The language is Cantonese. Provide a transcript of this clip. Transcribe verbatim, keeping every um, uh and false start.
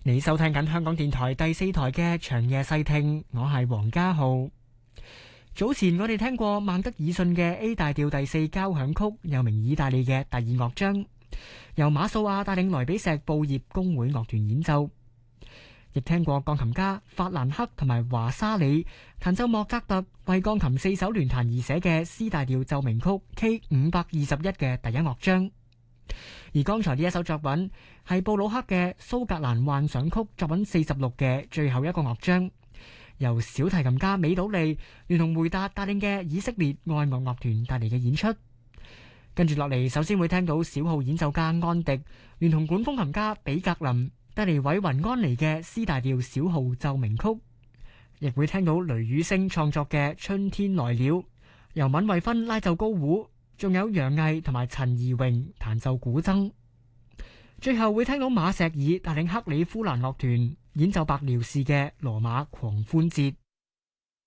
你收聽緊香港電台第四台嘅長夜細聽，我係黃家浩。早前我哋聽過孟德爾遜嘅 A 大調第四交響曲，又名意大利嘅第二樂章，由馬素亞帶領萊比錫布業公會樂團演奏。亦聽過鋼琴家法蘭克同埋華沙里彈奏莫扎特為鋼琴四手聯彈而寫嘅 C 大調奏鳴曲 K 五百二十一嘅第一樂章。而剛才呢一首作品係布魯克嘅蘇格蘭幻想曲作品四十六嘅最後一個樂章，由小提琴家美島利聯同梅達帶領嘅以色列愛樂樂團帶嚟嘅演出。跟住落嚟，首先會聽到小號演奏家安迪聯同管風琴家比格林帶嚟韋雲安妮嘅 C 大調小號奏鳴曲，亦會聽到雷雨星創作嘅春天來了，由閔惠芬拉奏高胡，仲有楊毅同埋陳怡榮彈奏古箏。最後會聽到馬錫爾帶領克里夫蘭樂團演奏白遼士嘅羅馬狂歡節。